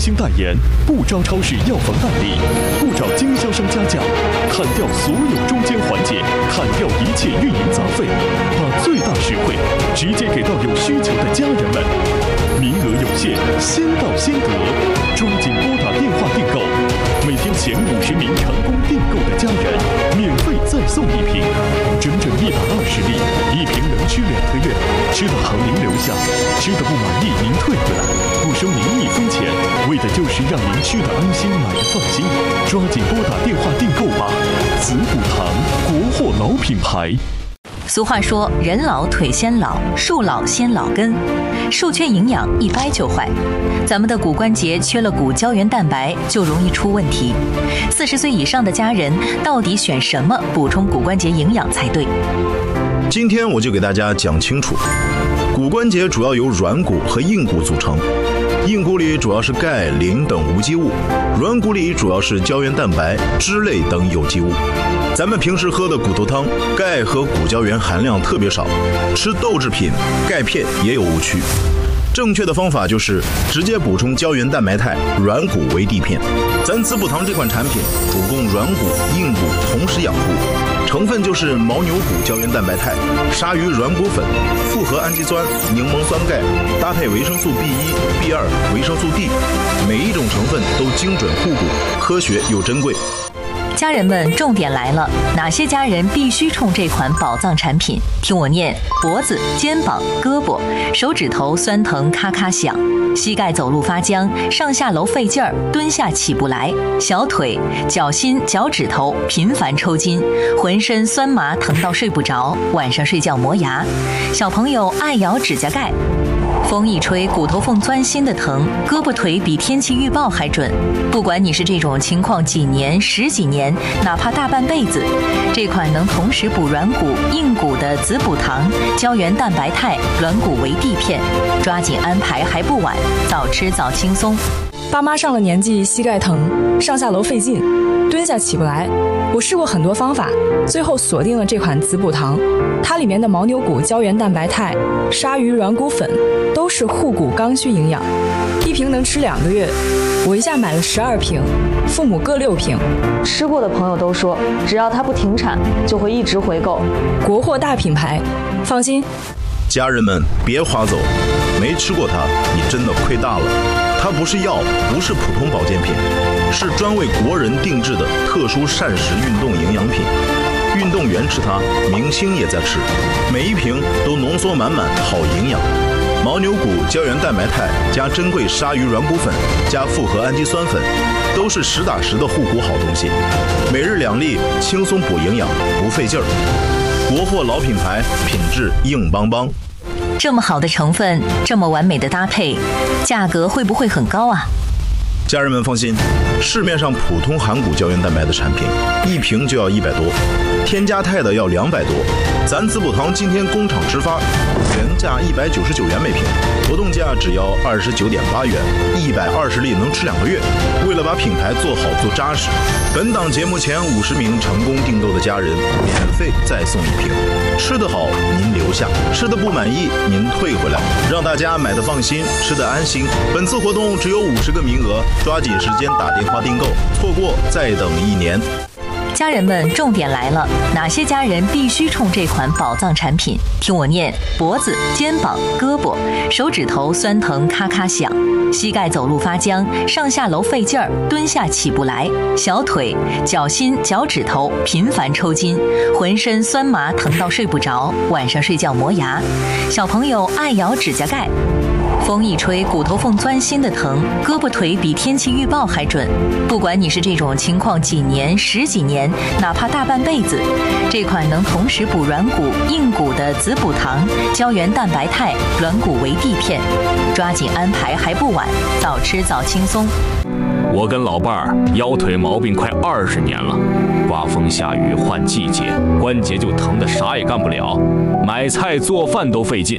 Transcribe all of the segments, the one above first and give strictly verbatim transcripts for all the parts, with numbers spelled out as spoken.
星代言，不招超市药房代理，不找经销商加价，砍掉所有中间环节，砍掉一切运营杂费，把最大实惠直接给到有需求的家人们。名额有限，先到先得，抓紧拨打电话订购。每天前五十名成功订购的家人，免费再送一瓶，整整一百二十粒，一瓶能吃两个月。吃的好您留下，吃的不满意您退回来，不收您一分钱，为的就是让您吃的安心，买的放心。抓紧拨打电话订购吧！子补堂，国货老品牌。 俗话说，人老腿先老，树老先老根，树缺营养一掰就坏。咱们的骨关节缺了骨胶原蛋白，就容易出问题。四十岁以上的家人，到底选什么补充骨关节营养才对？ 今天我就给大家讲清楚，骨关节主要由软骨和硬骨组成。硬骨里主要是钙、磷等无机物，软骨里主要是胶原蛋白、脂类等有机物。咱们平时喝的骨头汤，钙和骨胶原含量特别少，吃豆制品、钙片也有误区。正确的方法就是直接补充胶原蛋白肽，软骨为地片。咱子补堂这款产品主攻软骨、硬骨同时养护，成分就是牦牛骨胶原蛋白肽、鲨鱼软骨粉、复合氨基酸、柠檬酸钙，搭配维生素 B 一、B 二、维生素 D， 每一种成分都精准护骨，科学又珍贵。 家人们，重点来了，哪些家人必须冲这款宝藏产品？听我念：脖子、肩膀、胳膊、手指头酸疼咔咔响，膝盖走路发僵，上下楼费劲儿，蹲下起不来；小腿、脚心、脚趾头频繁抽筋，浑身酸麻疼到睡不着，晚上睡觉磨牙；小朋友爱咬指甲盖。风一吹，骨头缝钻心的疼，胳膊腿比天气预报还准。不管你是这种情况几年、十几年，哪怕大半辈子，这款能同时补软骨、硬骨的子补堂胶原蛋白肽软骨为地片，抓紧安排还不晚，早吃早轻松。 爸妈上了年纪，膝盖疼，上下楼费劲，蹲下起不来。我试过很多方法，最后锁定了这款子补堂。它里面的牦牛骨胶原蛋白肽、鲨鱼软骨粉都是护骨刚需营养，一瓶能吃两个月。我一下买了十二瓶，父母各六瓶。 吃过的朋友都说，只要它不停产，就会一直回购。 国货大品牌，放心。 家人们别划走，没吃过它，你真的亏大了。它不是药，不是普通保健品，是专为国人定制的特殊膳食运动营养品。运动员吃它，明星也在吃，每一瓶都浓缩满满好营养。牦牛骨胶原蛋白肽加珍贵鲨鱼软骨粉加复合氨基酸粉，都是实打实的护骨好东西。每日两粒，轻松补营养，不费劲儿。国货老品牌，品质硬邦邦。 这么好的成分，这么完美的搭配，价格会不会很高啊？ 家人们放心，市面上普通含骨胶原蛋白的产品，一瓶就要一百多，添加肽的要两百多。咱子补堂今天工厂直发，原价一百九十九元每瓶，活动价只要二十九点八元，一百二十粒能吃两个月。为了把品牌做好做扎实，本档节目前五十名成功订购的家人，免费再送一瓶。吃得好您留下，吃得不满意您退回来，让大家买得放心，吃得安心。本次活动只有五十个名额，抓紧时间打电话订购，错过再等一年。 家人们，重点来了，哪些家人必须冲这款宝藏产品？听我念：脖子、肩膀、胳膊、手指头酸疼咔咔响，膝盖走路发僵，上下楼费劲儿，蹲下起不来；小腿、脚心、脚趾头频繁抽筋，浑身酸麻疼到睡不着，晚上睡觉磨牙；小朋友爱咬指甲盖。风一吹，骨头缝钻心的疼，胳膊腿比天气预报还准。不管你是这种情况几年、十几年，哪怕大半辈子，这款能同时补软骨、硬骨的子补堂胶原蛋白肽软骨为地片，抓紧安排还不晚，早吃早轻松。 我跟老伴儿腰腿毛病快二十年了，刮风下雨换季节，关节就疼得啥也干不了，买菜做饭都费劲。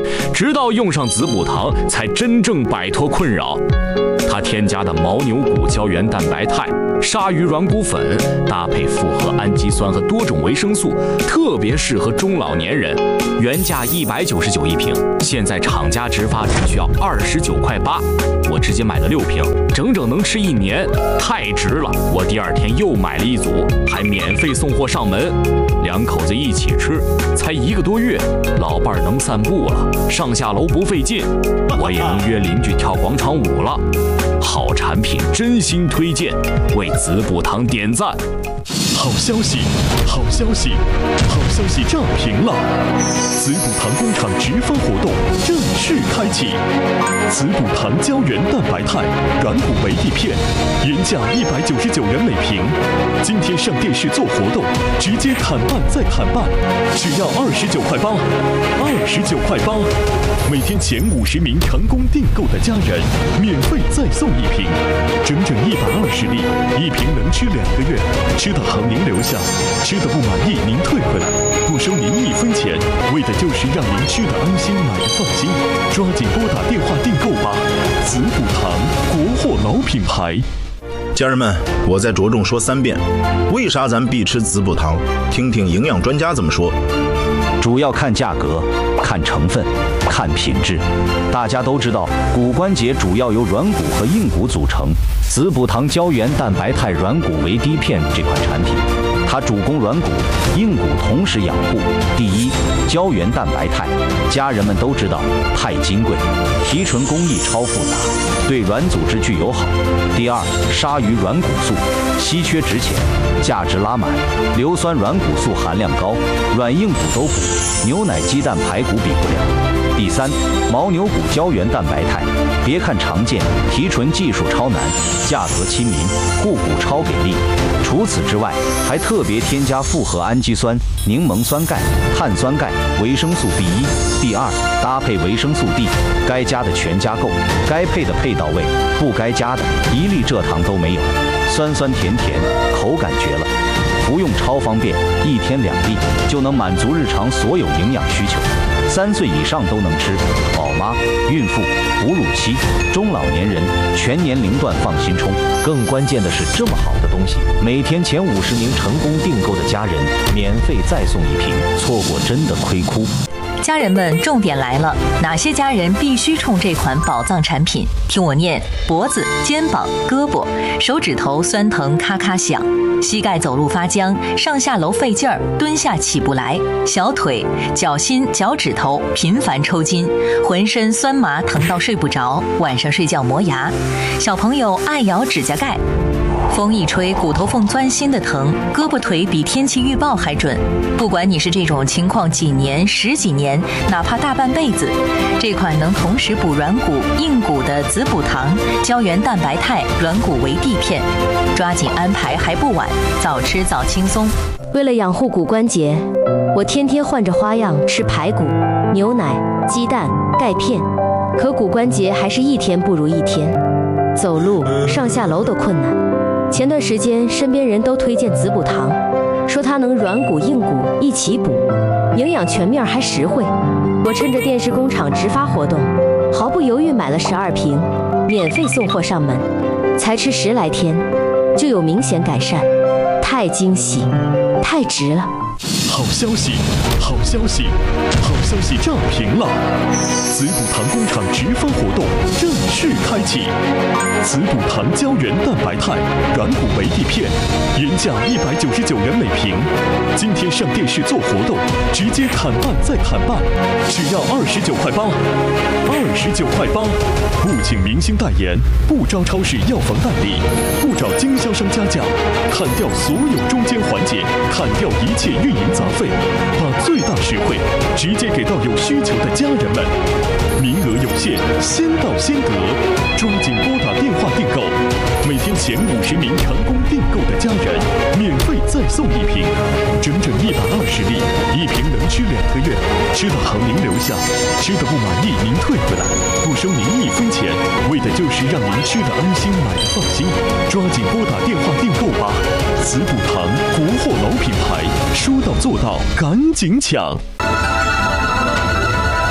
直到用上子补糖，才真正摆脱困扰。它添加的牦牛骨胶原蛋白肽、鲨鱼软骨粉，搭配复合氨基酸和多种维生素，特别适合中老年人。原价一百九十九一瓶，现在厂家直发只需要二十九块八，我直接买了六瓶，整整能吃一年，太值了！我第二天又买了一组，还免费送货上门，两口子一起吃，才一个多月，老伴儿能散步了，上下楼不费劲，我也能约邻居跳广场舞了。好产品，真心推荐，为子补糖点赞。 好消息，好消息，好消息炸屏了！子补糖工厂直发活动正式开启。子补糖胶原蛋白肽软骨维 D 片，原价一百九十九元每瓶，今天上电视做活动，直接砍半再砍半，只要二十九块八，二十九块八。每天前五十名成功订购的家人，免费再送一瓶，整整一百二十粒，一瓶能吃两个月，吃的好您留下，吃的不满意您退回来，不收您一分钱，为的就是让您吃的安心，买的放心。抓紧拨打电话订购吧！子补糖，国货老品牌。 家人们，我再着重说三遍，为啥咱必吃子补糖？听听营养专家怎么说。 主要看价格，看成分，看品质。大家都知道，骨关节主要由软骨和硬骨组成。子补糖胶原蛋白肽软骨维 D 片这款产品，它主攻软骨、硬骨同时养护。第一，胶原蛋白肽，家人们都知道，肽金贵，提纯工艺超复杂，对软组织具友好。第二，鲨鱼软骨素，稀缺值钱，价值拉满，硫酸软骨素含量高，软硬骨都补，牛奶、鸡蛋、排骨比不了。第三，牦牛骨胶原蛋白肽，别看常见，提纯技术超难，价格亲民，护骨超给力。除此之外，还特别添加复合氨基酸、柠檬酸钙、碳酸钙、维生素 B 一、B 二，搭配维生素 D， 该加的全加够，该配的配到位，不该加的一粒蔗糖都没有，酸酸甜甜，口感绝了。服用超方便，一天两粒就能满足日常所有营养需求。三岁以上都能吃，宝妈、孕妇、哺乳期、中老年人全年龄段放心冲。更关键的是，这么好的东西，每天前五十名成功订购的家人免费再送一瓶，错过真的亏哭。 家人们，重点来了，哪些家人必须冲这款宝藏产品？听我念：脖子、肩膀、胳膊、手指头酸疼咔咔响，膝盖走路发僵，上下楼费劲儿，蹲下起不来，小腿、脚心、脚趾头频繁抽筋，浑身酸麻疼到睡不着，晚上睡觉磨牙，小朋友爱咬指甲盖。风一吹，骨头缝钻心的疼，胳膊腿比天气预报还准。不管你是这种情况几年、十几年，哪怕大半辈子，这款能同时补软骨、硬骨的子补糖胶原蛋白肽软骨维 D 片，抓紧安排还不晚，早吃早轻松。 为了养护骨关节，我天天换着花样吃排骨、牛奶、鸡蛋、钙片，可骨关节还是一天不如一天，走路、上下楼都困难。前段时间，身边人都推荐子补糖，说它能软骨硬骨一起补，营养全面还实惠。我趁着电视工厂直发活动，毫不犹豫买了十二瓶，免费送货上门，才吃十来天，就有明显改善，太惊喜，太值了！ 好消息，好消息，好消息炸屏了！子补糖工厂直发活动正式开启。子补糖胶原蛋白肽软骨维 D 片，原价一百九十九元每瓶，今天上电视做活动，直接砍半再砍半，只要二十九块八，二十九块八。不请明星代言，不招超市药房代理，不找经销商加价，砍掉所有中间环节，砍掉一切运营杂费，把最大实惠直接给到有需求的家人们。名额有限，先到先得，抓紧拨打电话订购。每天前五十名成功订购的家人，免费再送一瓶，整整一百二十粒，一瓶能吃两个月，吃的好您留下，吃的不满意您退回来，不收您一分钱，为的就是让您吃的安心，买的放心。抓紧拨打电话订购吧！子补糖，国货老品牌，说到做到，赶紧抢！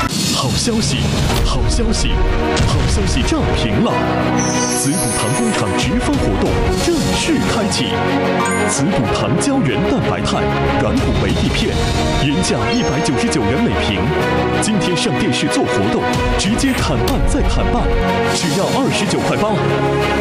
好消息，好消息，好消息炸屏了！子补堂工厂直发活动正式开启，子补堂胶原蛋白肽软骨维 D 片，原价一百九十九元每瓶，今天上电视做活动，直接砍半再砍半，只要二十九块八。